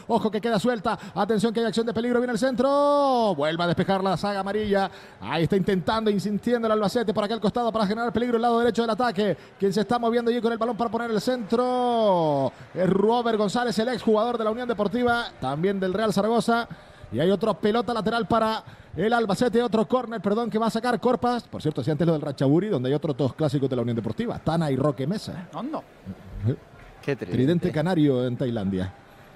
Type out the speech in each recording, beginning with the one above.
Ojo que queda suelta. Atención que hay acción de peligro. Viene el centro. Vuelve a despejar la saga amarilla. Ahí está intentando, insistiendo el Albacete por aquel costado para generar peligro el lado derecho del ataque. Quien se está moviendo allí con el balón para poner el centro es Robert González, el exjugador de la Unión Deportiva, también del Real Zaragoza. Y hay otra pelota lateral para el Albacete, otro córner, perdón, que va a sacar Corpas. Por cierto, si antes lo del Ratchaburi, donde hay otros dos clásicos de la Unión Deportiva, Tana y Roque Mesa. ¿Dónde? Qué Tridente canario en Tailandia.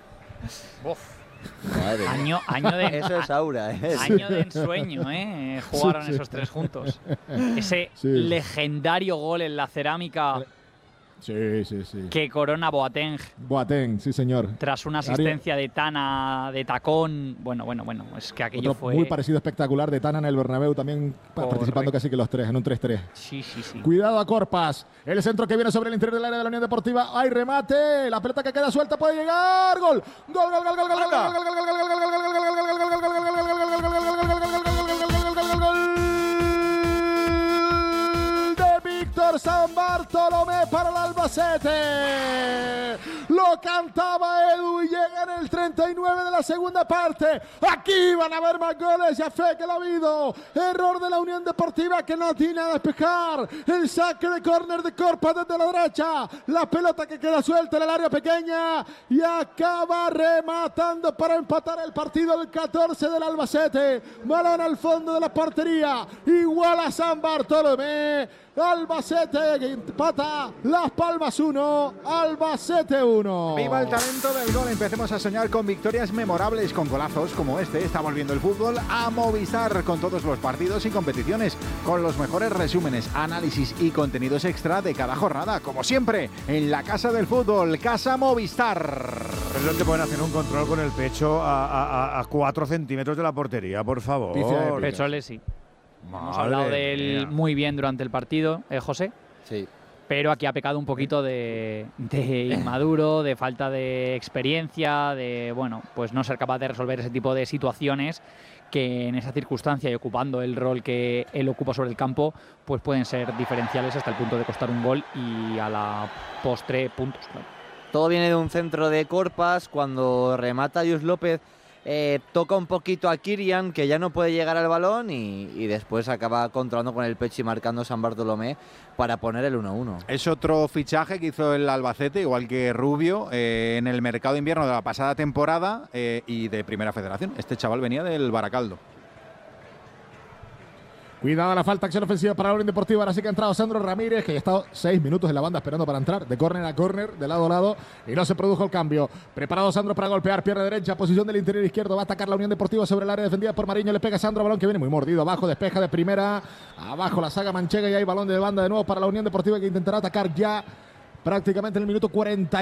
Año de eso es aura, año de ensueño, jugaron esos tres juntos. Ese legendario gol en la cerámica. Sí. Que corona Boateng. Boateng, sí señor. Tras una asistencia de Tana de tacón. Bueno, es que aquello fue muy parecido, espectacular de Tana en el Bernabéu, también participando casi que los tres en un 3-3. Sí. Cuidado a Corpas. El centro que viene sobre el interior del área de la Unión Deportiva. Hay remate. La pelota que queda suelta puede llegar. Gol. Víctor San Bartolomé para el Albacete. Lo cantaba Edu y llega en el 39 de la segunda parte. Aquí van a haber más goles, ya fe que lo ha habido. Error de la Unión Deportiva que no tiene a despejar. El saque de córner de Corpas desde la derecha. La pelota que queda suelta en el área pequeña y acaba rematando para empatar el partido el 14 del Albacete. Balón al fondo de la portería. Igual a San Bartolomé. Albacete que empata, Las Palmas 1, Albacete 1. Viva el talento del gol. Empecemos a soñar con victorias memorables, con golazos como este. Está volviendo el fútbol a Movistar con todos los partidos y competiciones, con los mejores resúmenes, análisis y contenidos extra de cada jornada. Como siempre, en la Casa del Fútbol, Casa Movistar. Pero no te pueden hacer un control con el pecho a 4 centímetros de la portería, por favor. Pecholes sí. Hemos hablado de él muy bien durante el partido, José. Sí. Pero aquí ha pecado un poquito de inmaduro, de falta de experiencia, de pues no ser capaz de resolver ese tipo de situaciones que en esa circunstancia y ocupando el rol que él ocupa sobre el campo, pues pueden ser diferenciales hasta el punto de costar un gol y a la postre puntos. Claro. Todo viene de un centro de Corpas. Cuando remata Yus López, toca un poquito a Kirian, que ya no puede llegar al balón y después acaba controlando con el pecho y marcando San Bartolomé para poner el 1-1. Es otro fichaje que hizo el Albacete, igual que Rubio, en el mercado de invierno de la pasada temporada y de Primera Federación. Este chaval venía del Baracaldo. Cuidado la falta, acción ofensiva para la Unión Deportiva. Ahora sí que ha entrado Sandro Ramírez, que ya ha estado 6 minutos en la banda esperando para entrar. De córner a córner, de lado a lado. Y no se produjo el cambio. Preparado Sandro para golpear. Pierna derecha, posición del interior izquierdo. Va a atacar la Unión Deportiva sobre el área defendida por Mariño. Le pega Sandro, balón que viene muy mordido. Abajo, despeja de primera. Abajo la saga manchega y hay balón de banda de nuevo para la Unión Deportiva, que intentará atacar ya prácticamente en el minuto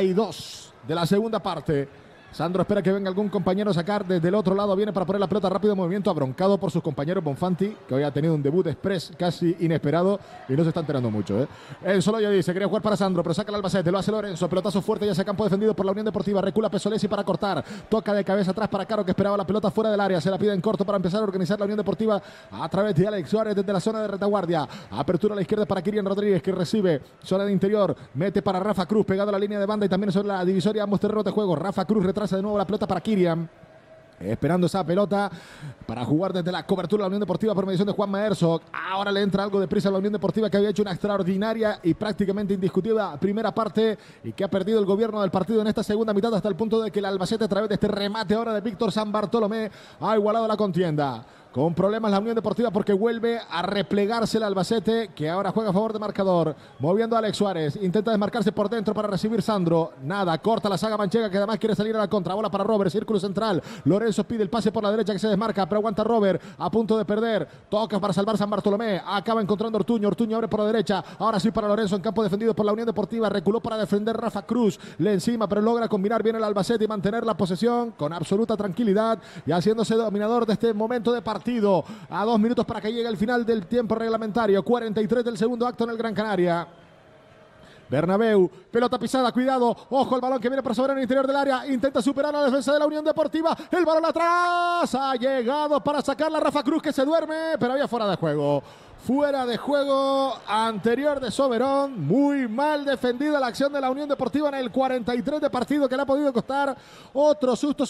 42 de la segunda parte. Sandro espera que venga algún compañero a sacar desde el otro lado. Viene para poner la pelota rápido en movimiento, abroncado por sus compañeros. Bonfanti, que hoy ha tenido un debut express casi inesperado y no se está enterando mucho. El solo ya dice, quería jugar para Sandro, pero saca el Albacete, lo hace Lorenzo. Pelotazo fuerte, ya se campo defendido por la Unión Deportiva. Recula Pesolesi para cortar. Toca de cabeza atrás para Caro, que esperaba la pelota fuera del área. Se la pide en corto para empezar a organizar la Unión Deportiva a través de Alex Suárez desde la zona de retaguardia. Apertura a la izquierda para Kirian Rodríguez, que recibe. Zona de interior, mete para Rafa Cruz, pegado a la línea de banda y también sobre la divisoria. Ambos terrenos de juego. Rafa Cruz retrasa de nuevo la pelota para Kirian, esperando esa pelota para jugar desde la cobertura de la Unión Deportiva por mediación de Juan Herzog. Ahora le entra algo de prisa a la Unión Deportiva, que había hecho una extraordinaria y prácticamente indiscutible primera parte y que ha perdido el gobierno del partido en esta segunda mitad, hasta el punto de que el Albacete, a través de este remate ahora de Víctor San Bartolomé, ha igualado la contienda. Con problemas la Unión Deportiva porque vuelve a replegarse el Albacete, que ahora juega a favor de marcador. Moviendo a Alex Suárez. Intenta desmarcarse por dentro para recibir Sandro. Nada, corta la saga manchega, que además quiere salir a la contra. Bola para Robert, círculo central. Lorenzo pide el pase por la derecha, que se desmarca, pero aguanta Robert. A punto de perder. Toca para salvar San Bartolomé. Acaba encontrando Ortuño. Ortuño abre por la derecha. Ahora sí para Lorenzo en campo defendido por la Unión Deportiva. Reculó para defender Rafa Cruz. Le encima, pero logra combinar bien el Albacete y mantener la posesión con absoluta tranquilidad y haciéndose dominador de este momento de partido. A 2 minutos para que llegue el final del tiempo reglamentario. 43 del segundo acto en el Gran Canaria. Bernabéu, pelota pisada, cuidado, ojo el balón que viene por sobre el interior del área, intenta superar a la defensa de la Unión Deportiva, el balón atrás, ha llegado para sacar la Rafa Cruz, que se duerme, pero había fuera de juego. Fuera de juego anterior de Soberón. Muy mal defendida la acción de la Unión Deportiva en el 43 de partido, que le ha podido costar otro susto.